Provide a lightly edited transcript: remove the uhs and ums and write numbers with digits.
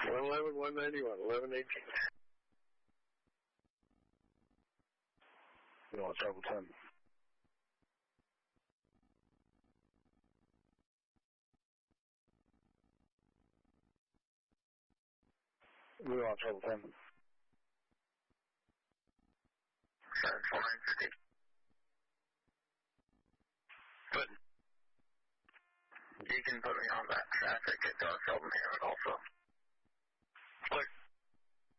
111, 191, 1118. You want travel 10. We want travel 10. Sorry, 4950. Good. You can put me on that traffic at Felton Hammond also.